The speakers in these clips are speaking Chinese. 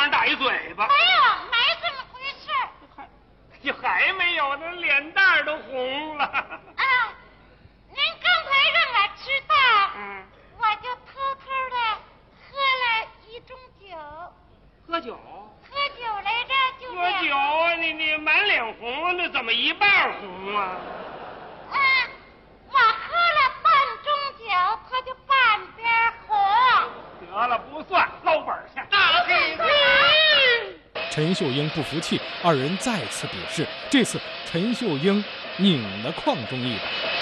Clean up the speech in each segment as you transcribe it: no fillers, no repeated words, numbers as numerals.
人打一嘴巴。 没有，没这么回事。 还没有，那脸蛋都红了。 啊，您刚才让我知道，我就偷偷的喝了一盅酒。 喝酒？ 喝酒来着，就喝酒，你满脸红，那怎么一半红啊？ 我喝了半盅酒，它就半边红。 得了，不算，捞本去。 大屁股。 陈秀英不服气，二人再次比试。这次陈秀英拧了邝中一把。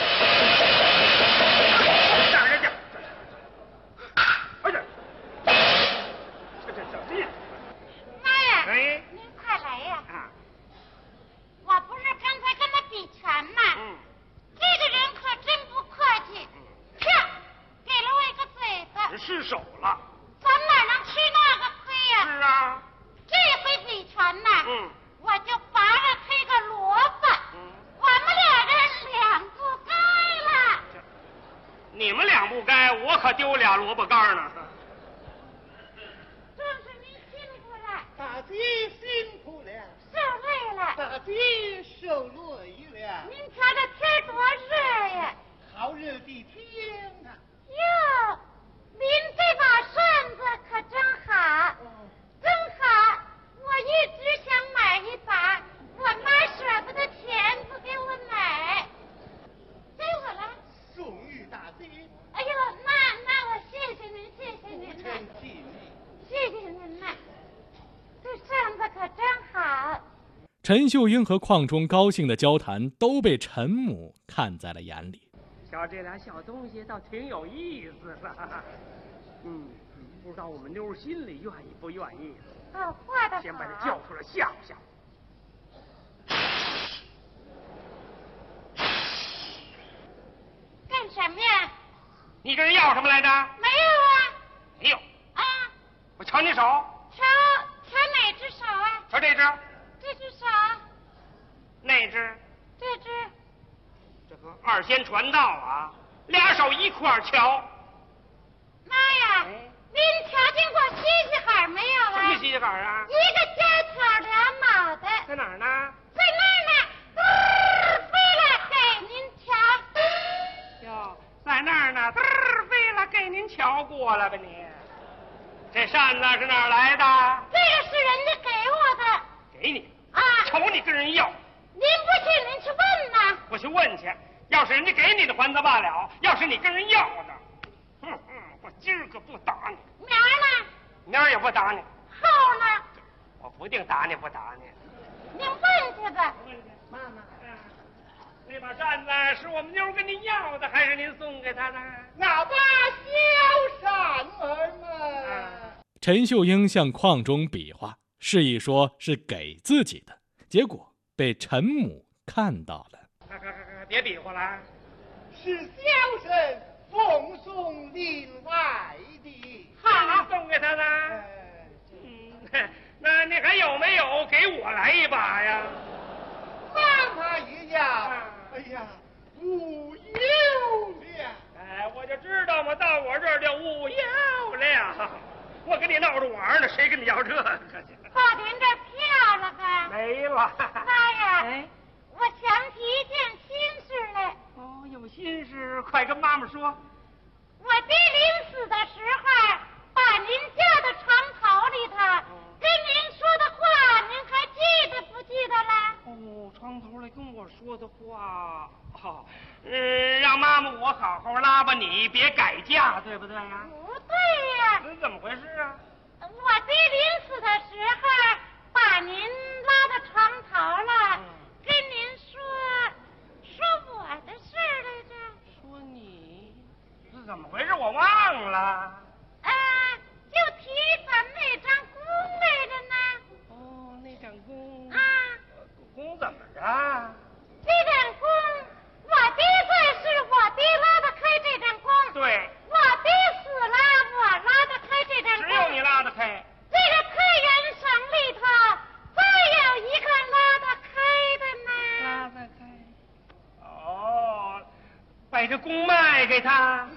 这什么呀？ 妈呀！ 哎， 您快来呀！我不是刚才跟他比拳吗？这个人可真不客气，啪，给了我一个嘴巴。 失手了。 咱哪能吃那个亏呀？ 是啊。 这回比拳呢，我就拔了他一个萝卜，我们俩人两不该了。 你们俩不该，我可丢俩萝卜干呢。 壮士您辛苦了， 大姐辛苦了， 受累了， 大姐受累了。 您瞧这天多热呀！ 好热的天呐！ 哟，您这把扇子可真好，真好！我一直想买一把，我妈舍不得钱不给我买，给我了。 送与大姐。 哎呦，那我谢谢您，谢谢您了，谢谢您了。这扇子可真好。 陈秀英和邝中高兴的交谈都被陈母看在了眼里。 瞧这俩小东西倒挺有意思的。不知道我们妞心里愿意不愿意。 画的好。 先把他叫出来吓唬吓唬。 干什么呀？ 你跟人要什么来着？ 没有啊。 没有。 啊。 我瞧你手。 瞧哪只手啊？ 瞧这只。 这只手。 那只。 这只。 这个二仙传道啊，俩手一块瞧。 妈呀！您瞧见过西西海没有啊？ 什么西西海啊？ 一个尖挑俩脑袋。 在哪儿呢？ 在那儿呢，飞了给您瞧。 哟，在那儿呢，飞了给您瞧过了吧你？这扇子是哪儿来的？ 这个是人家给我的。 给你啊？ 瞅你跟人要。 您不信您去问呐。 我去问去，要是人家给你的还则罢了，要是你跟人要的，我今儿可不打你。 明儿呢？ 明儿也不打你。 后呢？ 我不定打你不打你。 您问去吧。 妈妈， 那把扇子是我们妞跟您要的，还是您送给她的？ 那把小扇儿嘛。 陈秀英向邝中比划，示意说是给自己的，结果被陈母看到了。 别比划了， 是小生奉送另外的。 好，送给他的。那你还有没有给我来一把呀？ 妈妈也要。哎呀，无有了。 我就知道嘛，到我这儿就无有了。我跟你闹着玩呢，谁跟你要这个去？ 到您这票了吧？ 没了。 妈呀！我想起一件心事来。 有心事快跟妈妈说。 我爹临死的时候，把您家的床头里头跟您说的话，您还记得不记得了？ 床头里跟我说的话，让妈妈我好好拉吧你，别改嫁，对不对呀？ 不对呀。 怎么回事啊？ 我爹临死的时候，把您拉到床头了，跟您说我的事儿来着。 说你是怎么回事？我忘了。 就提咱们那张弓来着呢。 那张弓。弓怎么着？ 这张弓，我爹在世，我爹拉得开这张弓。 对。 我爹死了，我拉得开这张弓。 只有你拉得开。 这个太原省里头，再有一个拉得开的呢。 拉得开。把这弓卖给他。